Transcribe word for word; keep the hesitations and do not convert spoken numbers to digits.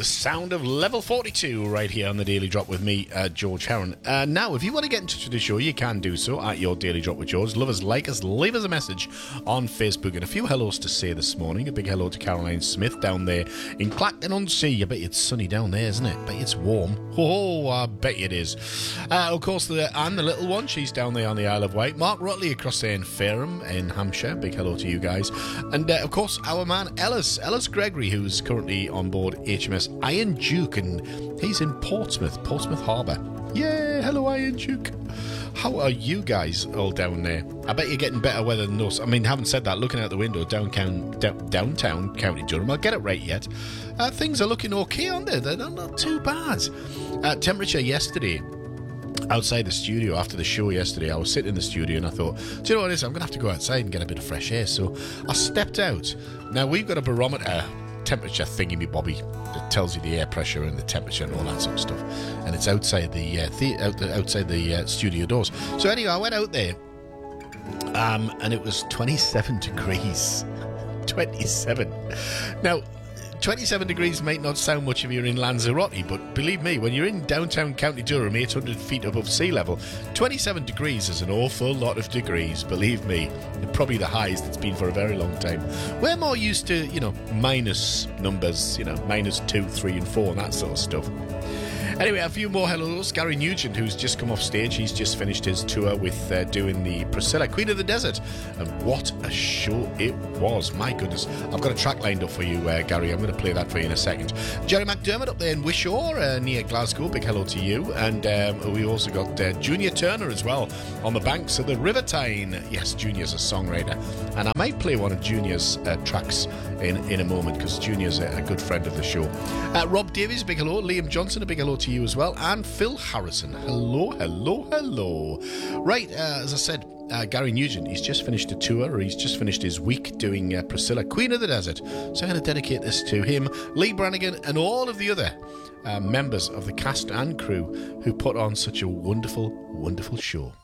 The sound of level forty-two right here on the Daily Drop with me, uh, George Heron. Uh, now, if you want to get in touch with the show, you can do so at your Daily Drop with George. Love us, like us, leave us a message on Facebook. And a few hellos to say this morning. A big hello to Caroline Smith down there in Clacton-on-Sea. I bet you it's sunny down there, isn't it? I bet you it's warm. Oh, I bet you it is. Uh, of course, the, Anne, the little one, she's down there on the Isle of Wight. Mark Rutley across there in Fareham in Hampshire. Big hello to you guys. And, uh, of course, our man Ellis, Ellis Gregory, who's currently on board H M S Iron Duke, and he's in Portsmouth, Portsmouth Harbour. Yeah, hello Iron Duke. How are you guys all down there? I bet you're getting better weather than us. I mean, having said that, looking out the window, downtown, downtown County Durham, I'll get it right yet. Uh, things are looking okay, aren't they? They're not, not too bad. Uh, temperature yesterday, outside the studio, after the show yesterday, I was sitting in the studio and I thought, do you know what it is? I'm going to have to go outside and get a bit of fresh air. So I stepped out. Now, we've got a barometer temperature thingy me bobby that tells you the air pressure and the temperature and all that sort of stuff, and it's outside the, uh, the, out the outside the uh, studio doors. So anyway, I went out there um, and it was twenty-seven degrees. twenty-seven. Now twenty-seven degrees might not sound much if you're in Lanzarote, but believe me, when you're in downtown County Durham, eight hundred feet above sea level, twenty-seven degrees is an awful lot of degrees, believe me. Probably the highest it's been for a very long time. We're more used to, you know, minus numbers, you know, minus two, three and four and that sort of stuff. Anyway, a few more hellos. Gary Nugent, who's just come off stage, he's just finished his tour with uh, doing the Priscilla, Queen of the Desert, and what a show it was. My goodness. I've got a track lined up for you, uh, Gary. I'm going to play that for you in a second. Jerry McDermott up there in Wishaw, uh, near Glasgow. Big hello to you. And um, we also got uh, Junior Turner as well on the banks of the River Tyne. Yes, Junior's a songwriter. And I might play one of Junior's uh, tracks in, in a moment, because Junior's a, a good friend of the show. Uh, Rob Davies, big hello. Liam Johnson, a big hello to you as well. And Phil Harrison. Hello, hello, hello. Right, uh, as I said, uh, Gary Nugent, he's just finished a tour, or he's just finished his week doing uh, Priscilla, Queen of the Desert. So I'm going to dedicate this to him, Lee Brannigan, and all of the other uh, members of the cast and crew who put on such a wonderful, wonderful show.